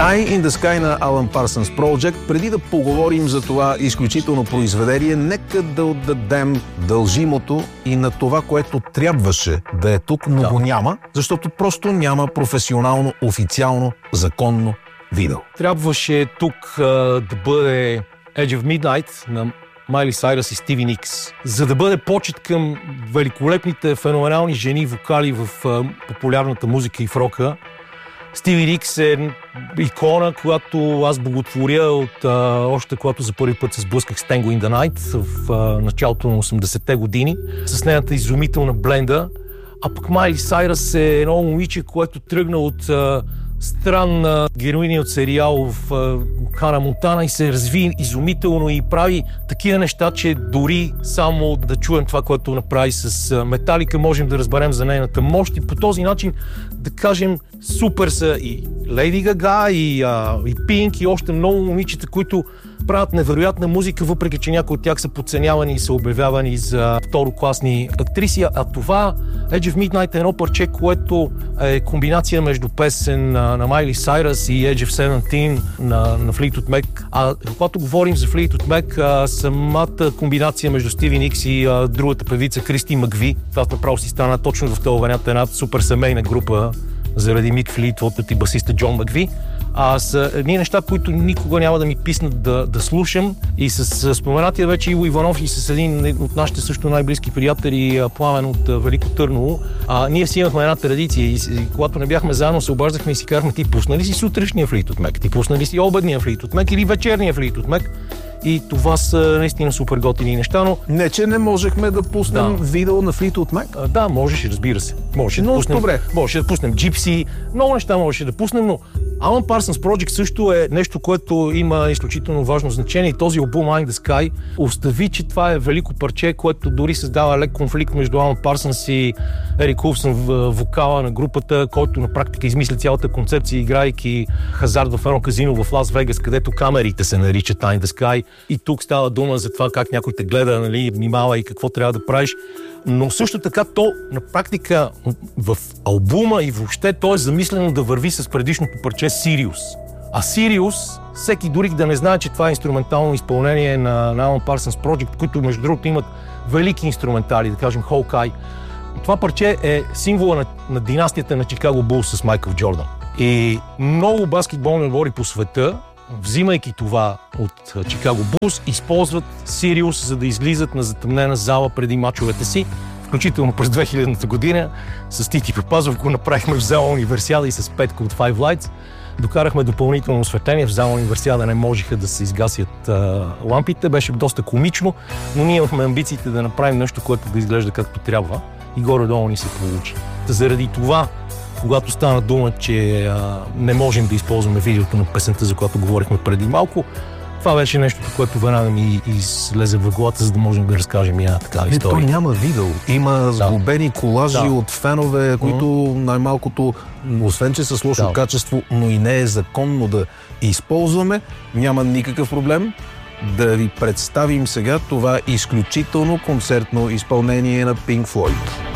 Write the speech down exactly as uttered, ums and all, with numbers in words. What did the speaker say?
Eye in the Sky на Alan Parsons Project. Преди да поговорим за това изключително произведение, нека да отдадем дължимото и на това, което трябваше да е тук, но да. го няма, защото просто няма професионално, официално, законно видео. Трябваше тук а, да бъде Edge of Midnight на Майли Сайръс и Стиви Никс, за да бъде почет към великолепните, феноменални жени вокали в а, популярната музика и в рока. Стиви Никс е икона, която аз боготворя от а, още когато за първи път се сблъсках с Tango in the Night в а, началото на осемдесетте години с нейната изумителна бленда. А пък Майли Сайръс е едно момиче, което тръгна от а, странна героиня от сериал в Хана Монтана и се разви изумително и прави такива неща, че дори само да чуем това, което направи с Металика, можем да разберем за нейната мощ и по този начин да кажем супер са и Лейди Гага, и, а, и Пинк, и още много момичета, които правят невероятна музика, въпреки че някои от тях са подценявани и са обявявани за второкласни актриси. А това Edge of Midnight е едно парче, което е комбинация между песен на, на Майли Сайръс и Edge of Seventeen на, на Fleetwood Mac. А когато говорим за Fleetwood Mac, а, самата комбинация между Стиви Никс и а, другата певица Кристи Макви, това направо си стана точно в този вариант една супер семейна група заради Мик Флитвуд и басиста Джон Макви. А са едни неща, които никога няма да ми писнат да, да слушам. И с, с споменатия вече Иво Иванов и с един от нашите също най-близки приятели, Пламен от Велико Търново, а, ние си имахме една традиция и, и когато не бяхме заедно, се обаждахме и си казахме: ти пусна ли си сутрешния Fleetwood Mac? Ти пусна ли си обедния Fleetwood Mac или вечерния Fleetwood Mac? И това са наистина супер готини неща, но... Не, че не можехме да пуснем да. видео на Fleetwood Mac? А, да, можеше, разбира се. Можеше да пуснем, добре. Можеше да пуснем Gypsy, много неща можеше да пуснем, но Alan Parsons Project също е нещо, което има изключително важно значение и този албум Eye in the Sky остави, че това е велико парче, което дори създава лек конфликт между Alan Parsons и Ерик Улфсън, вокала на групата, който на практика измисля цялата концепция, играйки хазард в едно казино в Лас Вегас, където камерите се наричат Eye in the Sky. И тук става дума за това как някой те гледа, нали, внимава и какво трябва да правиш. Но също така то на практика в албума и въобще то е замислено да върви с предишното парче Sirius. А Sirius, всеки дори да не знае, че това е инструментално изпълнение на, на Alan Parsons Project, които между другото имат велики инструментали, да кажем Hawkeye. Това парче е символа на, на династията на Чикаго Булс с Майкъл Джордан. И много баскетболни отбори по света, взимайки това от Чикаго Булс, използват Sirius, за да излизат на затъмнена зала преди мачовете си, включително през две хилядната година. С Тити Папазов го направихме в зала Универсиада и с Петко от Five Lights. Докарахме допълнително осветление. В зала Универсиада не можеха да се изгасят а, лампите. Беше доста комично, но ние имахме амбициите да направим нещо, което да изглежда както трябва. И горе-долу ни се получи. Заради това, когато стана дума, че а, не можем да използваме видеото на песента, за която говорихме преди малко, това беше нещото, което веднага ми излезе в главата, за да можем да разкажем и една такава история. Не, то няма видео. Има сглобени колажи да. от фенове, които mm-hmm. най-малкото, освен че са с лошо да. качество, но и не е законно да използваме, няма никакъв проблем да ви представим сега това изключително концертно изпълнение на Pink Floyd.